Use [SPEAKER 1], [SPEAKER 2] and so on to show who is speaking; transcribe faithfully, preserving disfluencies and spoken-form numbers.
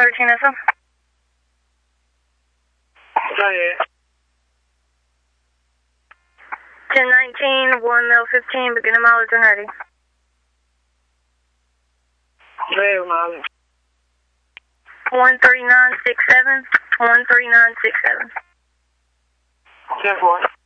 [SPEAKER 1] thirteen S M.
[SPEAKER 2] Go ahead.
[SPEAKER 1] ten nineteen, one mil fifteen, beginning mileage and ready.
[SPEAKER 2] Go ahead, mileage.
[SPEAKER 1] one three nine six seven, one three nine six seven.
[SPEAKER 2] ten four.